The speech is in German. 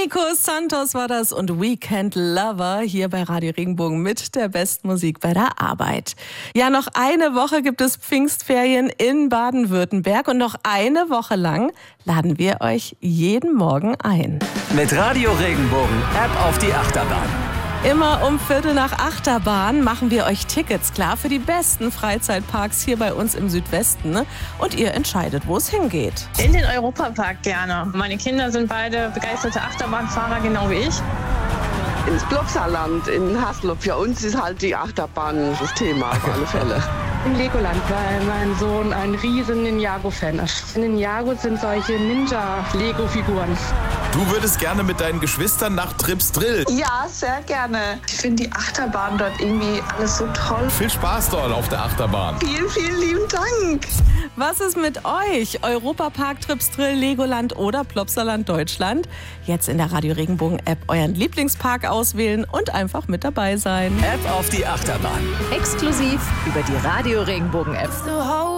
Nico Santos war das und Weekend Lover hier bei Radio Regenbogen mit der besten Musik bei der Arbeit. Ja, noch eine Woche gibt es Pfingstferien in Baden-Württemberg und noch eine Woche lang laden wir euch jeden Morgen ein. Mit Radio Regenbogen App auf die Achterbahn. Immer um 7:45 machen wir euch Tickets klar für die besten Freizeitparks hier bei uns im Südwesten. Und ihr entscheidet, wo es hingeht. In den Europapark gerne. Meine Kinder sind beide begeisterte Achterbahnfahrer, genau wie ich. Ins Plopsaland in Haslo. Für uns ist halt die Achterbahn das Thema auf alle Fälle. In Legoland, weil mein Sohn ein riesen Ninjago-Fan ist. In Ninjago sind solche Ninja-Lego-Figuren. Du würdest gerne mit deinen Geschwistern nach Trips Drill. Ja, sehr gerne. Ich finde die Achterbahn dort irgendwie alles so toll. Viel Spaß dort auf der Achterbahn. Vielen, vielen lieben Dank. Was ist mit euch? Europapark, Trips Drill, Legoland oder Plopsaland Deutschland? Jetzt in der Radio Regenbogen App euren Lieblingspark auswählen und einfach mit dabei sein. App auf die Achterbahn. Exklusiv über die Radio Regenbogen App.